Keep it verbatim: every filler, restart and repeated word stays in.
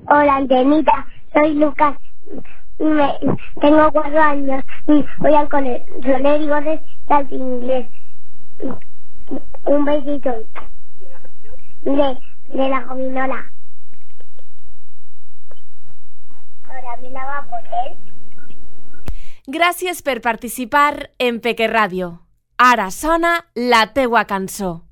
Hola, Antenita, soy Lucas. Me, tengo cuatro años y voy al colegio. Le digo de clase inglés. Un besito. De, de la gominola. Ahora me la va a poner. Gràcies per participar en Peque Ràdio. Ara sona la teua cançó.